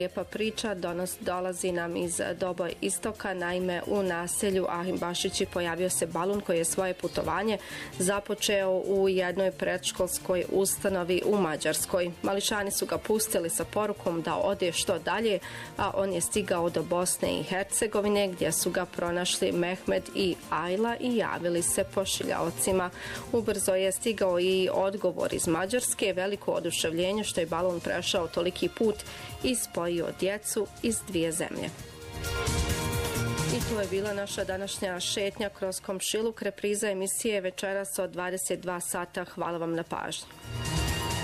Lijepa priča dolazi nam iz Doboj istoka. Naime, u naselju Ahim Bašići pojavio se balun koji je svoje putovanje započeo u jednoj predškolskoj ustanovi u Mađarskoj. Mališani su ga pustili sa porukom da ode što dalje, a on je stigao do Bosne i Hercegovine gdje su ga pronašli Mehmed i Ajla i javili se pošiljaocima. Ubrzo je stigao i odgovor iz Mađarske, veliko oduševljenje što je balun prešao toliki put i spojio djecu iz dvije zemlje. I to je bila naša današnja šetnja kroz komšiluk. Repriza emisije večeras od 22 sata. Hvala vam na pažnju.